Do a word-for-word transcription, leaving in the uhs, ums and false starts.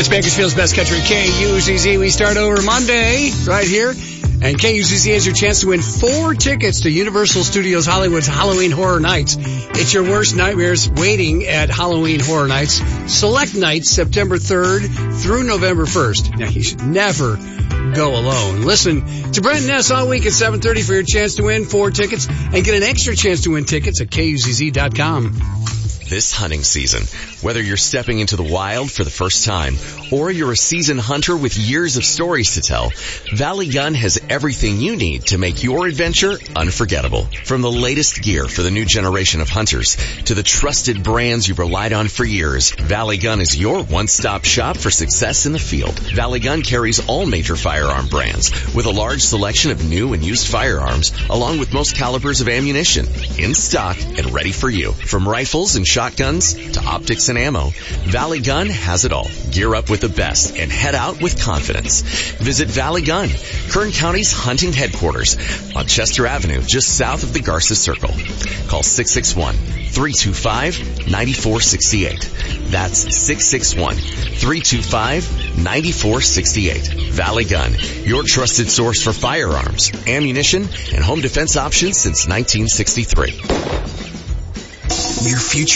It's Bakersfield's Best Country, K U Z Z. We start over Monday right here. And K U Z Z has your chance to win four tickets to Universal Studios Hollywood's Halloween Horror Nights. It's your worst nightmares waiting at Halloween Horror Nights. Select nights September third through November first. Now, you should never go alone. Listen to Brent Ness all week at seven thirty for your chance to win four tickets and get an extra chance to win tickets at K U Z Z dot com. This hunting season, whether you're stepping into the wild for the first time or you're a seasoned hunter with years of stories to tell, Valley Gun has everything you need to make your adventure unforgettable. From the latest gear for the new generation of hunters to the trusted brands you've relied on for years, Valley Gun is your one-stop shop for success in the field. Valley Gun carries all major firearm brands with a large selection of new and used firearms along with most calibers of ammunition in stock and ready for you. From rifles and shotguns to optics and ammo, Valley Gun has it all. Gear up with the best and head out with confidence. Visit Valley Gun, Kern County's hunting headquarters on Chester Avenue, just south of the Garza Circle. Call six six one, three two five, nine four six eight. That's six six one, three two five, nine four six eight. Valley Gun, your trusted source for firearms, ammunition, and home defense options since nineteen sixty-three. Your future